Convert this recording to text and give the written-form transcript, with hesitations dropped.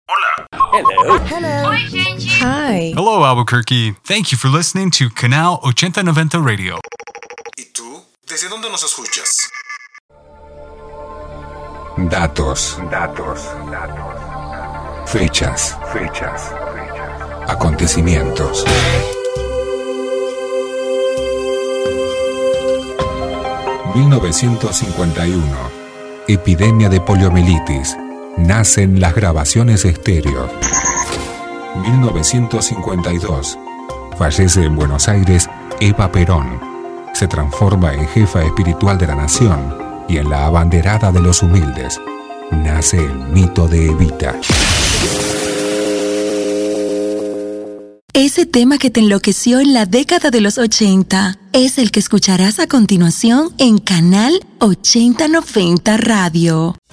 Hello. Oi, gente. Hi. Hello, Albuquerque. Thank you for listening to Canal 8090 Radio. ¿Y tú? ¿Desde dónde nos escuchas? Datos. Fechas. Acontecimientos. ...1951... Epidemia de poliomielitis... Nacen las grabaciones estéreo. 1952... Fallece en Buenos Aires Eva Perón. Se transforma en jefa espiritual de la nación y en la abanderada de los humildes. Nace el mito de Evita. Ese tema que te enloqueció en la década de los 80 es el que escucharás a continuación en Canal 8090 Radio.